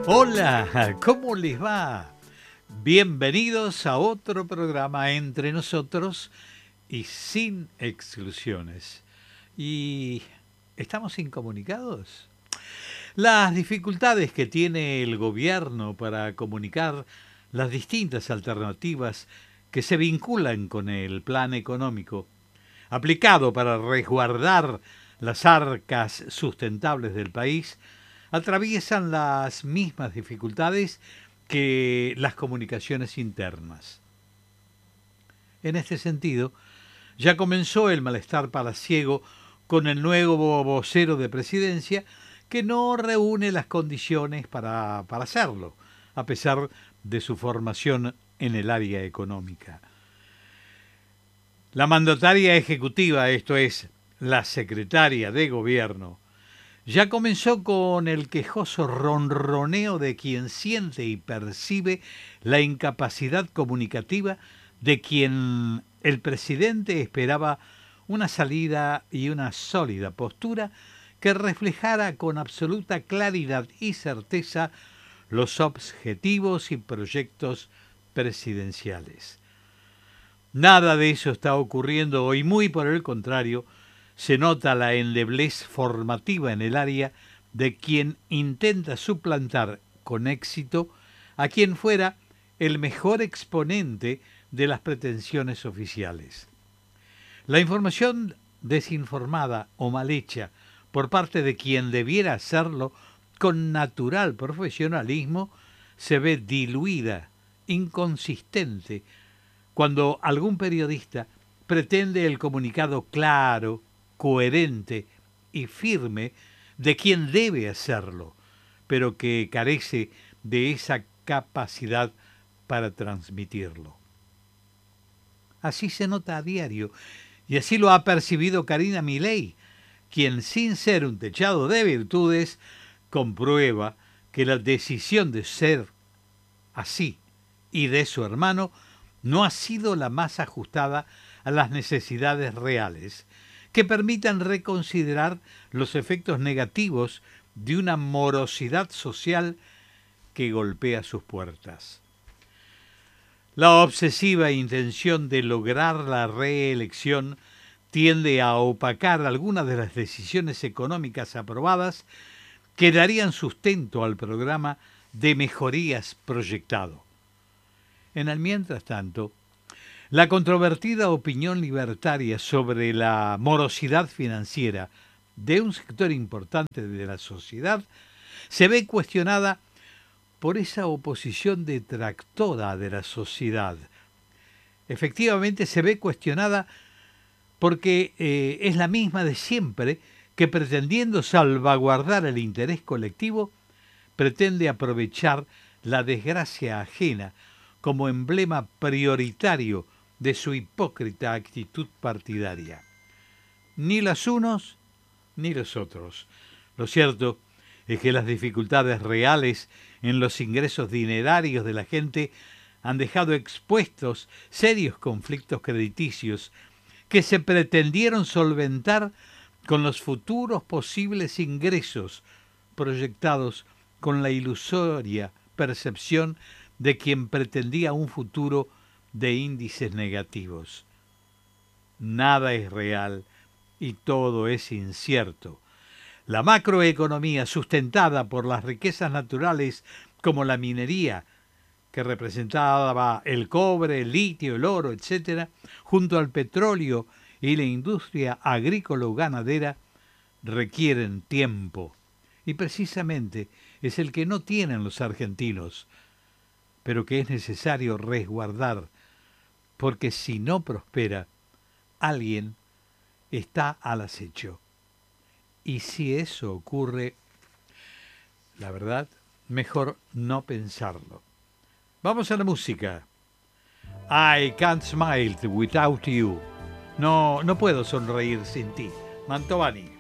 Hola, ¿cómo les va? Bienvenidos a otro programa entre nosotros y sin exclusiones. ¿Y estamos incomunicados? Las dificultades que tiene el gobierno para comunicar las distintas alternativas que se vinculan con el plan económico aplicado para resguardar las arcas sustentables del país atraviesan las mismas dificultades que las comunicaciones internas. En este sentido, ya comenzó el malestar palaciego con el nuevo vocero de presidencia que no reúne las condiciones para hacerlo, a pesar de su formación en el área económica. La mandataria ejecutiva, esto es, la secretaria de gobierno, ya comenzó con el quejoso ronroneo de quien siente y percibe la incapacidad comunicativa de quien el presidente esperaba una salida y una sólida postura que reflejara con absoluta claridad y certeza los objetivos y proyectos presidenciales. Nada de eso está ocurriendo hoy, muy por el contrario, se nota la endeblez formativa en el área de quien intenta suplantar con éxito a quien fuera el mejor exponente de las pretensiones oficiales. La información desinformada o mal hecha por parte de quien debiera hacerlo con natural profesionalismo se ve diluida, inconsistente, cuando algún periodista pretende el comunicado claro, coherente y firme de quien debe hacerlo, pero que carece de esa capacidad para transmitirlo. Así se nota a diario, y así lo ha percibido Karina Milei, quien sin ser un techado de virtudes, comprueba que la decisión de ser así y de su hermano no ha sido la más ajustada a las necesidades reales, que permitan reconsiderar los efectos negativos de una morosidad social que golpea sus puertas. La obsesiva intención de lograr la reelección tiende a opacar algunas de las decisiones económicas aprobadas que darían sustento al programa de mejorías proyectado. En el mientras tanto, la controvertida opinión libertaria sobre la morosidad financiera de un sector importante de la sociedad se ve cuestionada por esa oposición detractora de la sociedad. Efectivamente se ve cuestionada porque es la misma de siempre que, pretendiendo salvaguardar el interés colectivo, pretende aprovechar la desgracia ajena como emblema prioritario de su hipócrita actitud partidaria. Ni los unos ni los otros. Lo cierto es que las dificultades reales en los ingresos dinerarios de la gente han dejado expuestos serios conflictos crediticios que se pretendieron solventar con los futuros posibles ingresos proyectados con la ilusoria percepción de quien pretendía un futuro de índices negativos. Nada es real y todo es incierto. La macroeconomía, sustentada por las riquezas naturales como la minería, que representaba el cobre, el litio, el oro, etc., junto al petróleo y la industria agrícola-ganadera, requieren tiempo. Y precisamente es el que no tienen los argentinos, pero que es necesario resguardar, porque si no prospera, alguien está al acecho. Y si eso ocurre, la verdad, mejor no pensarlo. Vamos a la música. I can't smile without you. No puedo sonreír sin ti. Mantovani.